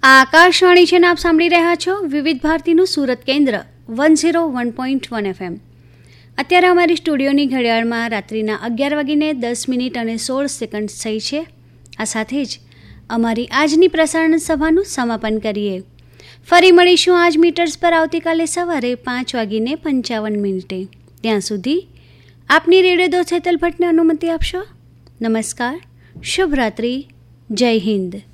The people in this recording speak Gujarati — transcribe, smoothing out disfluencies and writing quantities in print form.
આ આકાશવાણી છે ને આપ સાંભળી રહ્યા છો વિવિધ ભારતીનું સુરત કેન્દ્ર 101.1 FM. અત્યારે અમારી સ્ટુડિયોની ઘડિયાળમાં રાત્રિના 11:10 થઈ છે. આ સાથે જ અમારી આજની પ્રસારણ સભાનું સમાપન કરીએ. ફરી મળીશું આજ મીટર્સ પર આવતીકાલે સવારે 5:55. ત્યાં સુધી આપની રેડિયો દોસ્ત હેતલ ભટ્ટને અનુમતિ આપશો. નમસ્કાર, શુભરાત્રિ, જય હિન્દ.